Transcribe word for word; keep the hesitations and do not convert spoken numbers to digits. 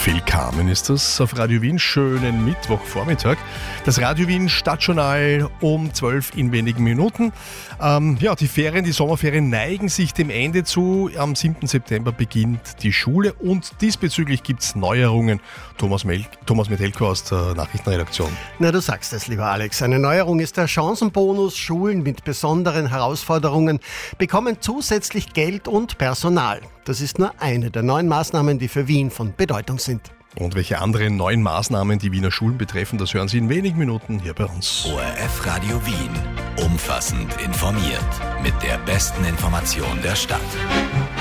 Phil Kamen ist das auf Radio Wien. Schönen Mittwochvormittag. Das Radio Wien Stadtjournal um zwölf in wenigen Minuten. Ähm, ja, die Ferien, die Sommerferien neigen sich dem Ende zu. Am siebten September beginnt die Schule und diesbezüglich gibt es Neuerungen. Thomas, Mel- Thomas Metelko aus der Nachrichtenredaktion. Na, du sagst es, lieber Alex. Eine Neuerung ist der Chancenbonus. Schulen mit besonderen Herausforderungen bekommen zusätzlich Geld und Personal. Das ist nur eine der neuen Maßnahmen, die für Wien von Bedeutung sind. Und welche anderen neuen Maßnahmen die Wiener Schulen betreffen, das hören Sie in wenigen Minuten hier bei uns. O R F Radio Wien. Umfassend informiert. Mit der besten Information der Stadt.